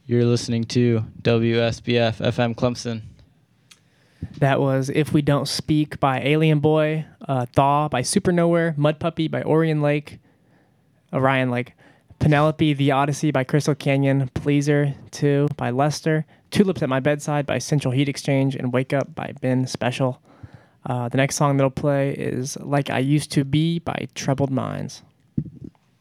You're listening to WSBF FM Clemson. That was If We Don't Speak by Alien Boy, Thaw by Super Nowhere, Mud Puppy by Orion Lake, Penelope, The Odyssey by Crystal Canyon, Pleaser 2 by Lester, Tulips at My Bedside by Central Heat Exchange, and Wake Up by Ben Special. The next song that'll play is Like I Used to Be by Troubled Minds.